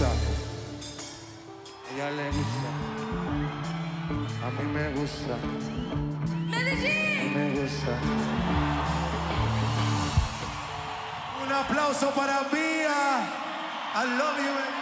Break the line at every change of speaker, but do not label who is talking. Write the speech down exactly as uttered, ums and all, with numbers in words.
gusta. A ella le gusta. A mí me gusta.
¡Medellín!
Me gusta.
Un aplauso para Mía. I love you, man.